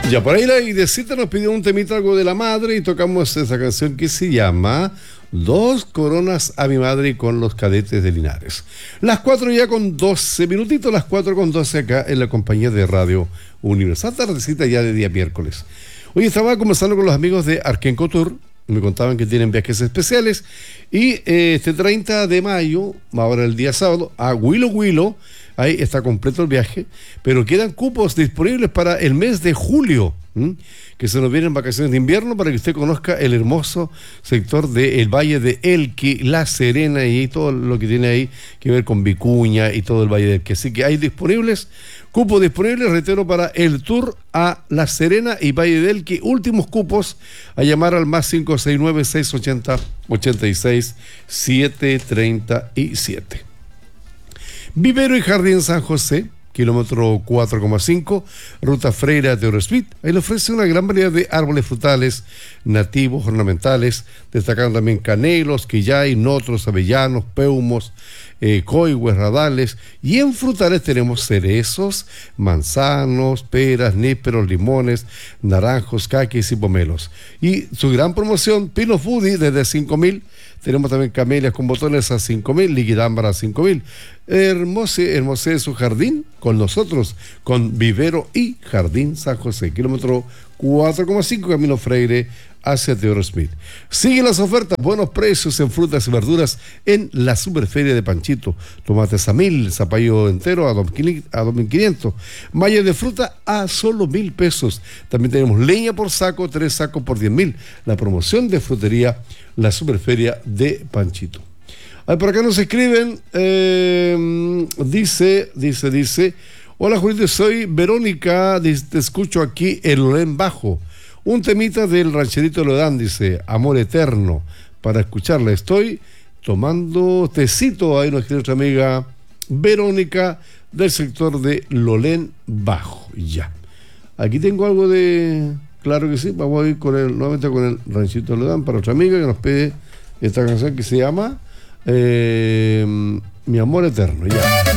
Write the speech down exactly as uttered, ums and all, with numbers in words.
Ya, por ahí la Idecita nos pidió un temita, algo de la madre, y tocamos esa canción que se llama Dos coronas a mi madre con los Cadetes de Linares. Las cuatro ya con doce minutitos, las cuatro con doce acá en la compañía de Radio Universal, tardecita ya de día miércoles. Hoy estaba conversando con los amigos de Arkenco Tour, me contaban que tienen viajes especiales, y eh, este treinta de mayo, ahora el día sábado, a Huilo Huilo. Ahí está completo el viaje, pero quedan cupos disponibles para el mes de julio, ¿m? que se nos vienen vacaciones de invierno, para que usted conozca el hermoso sector del Valle de Elqui, La Serena y todo lo que tiene ahí que ver con Vicuña y todo el Valle de Elqui. Así que hay disponibles, cupos disponibles, reitero, para el tour a La Serena y Valle de Elqui. Últimos cupos, a llamar al más cinco seis nueve, seis ochenta, ochenta y seis, setecientos treinta y siete. Vivero y Jardín San José, kilómetro cuatro coma cinco, ruta Freire a Teorespit. Ahí le ofrece una gran variedad de árboles frutales nativos, ornamentales, destacando también canelos, quillay, notros, avellanos, peumos, eh, coigües, radales. Y en frutales tenemos cerezos, manzanos, peras, nísperos, limones, naranjos, caquis y pomelos. Y su gran promoción, Pino Foodie, desde cinco mil. Tenemos también camelias con botones a cinco mil, liquidámbar a cinco mil. Hermose, hermose su jardín con nosotros, con Vivero y Jardín San José, kilómetro cuatro coma cinco, Camino Freire hacia Teorespit. Siguen las ofertas, buenos precios en frutas y verduras en la Superferia de Panchito. Tomates a mil, zapallo entero a dos mil quinientos, malla de fruta a solo mil pesos. También tenemos leña por saco, tres sacos por diez mil. La promoción de frutería, la Superferia de Panchito. Ay, por acá nos escriben, eh, dice, dice, dice, hola Julito, soy Verónica, te escucho aquí en Lolén Bajo. Un temita del rancherito Lodán, dice, Amor Eterno, para escucharla. Estoy tomando tecito, ahí nos escribe nuestra amiga Verónica, del sector de Lolén Bajo. Ya. Aquí tengo algo de, claro que sí, vamos a ir con el, nuevamente con el rancherito Lodán, para otra amiga que nos pide esta canción que se llama... Eh, Mi Amor Eterno, ya.